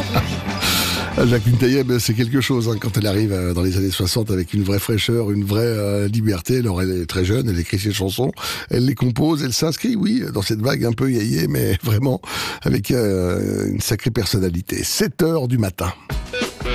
Jacqueline Taïeb, c'est quelque chose quand elle arrive dans les années 60 avec une vraie fraîcheur, une vraie liberté. Alors elle est très jeune, elle écrit ses chansons, elle les compose, elle s'inscrit, oui, dans cette vague un peu yéyé, mais vraiment avec une sacrée personnalité. 7 heures du matin.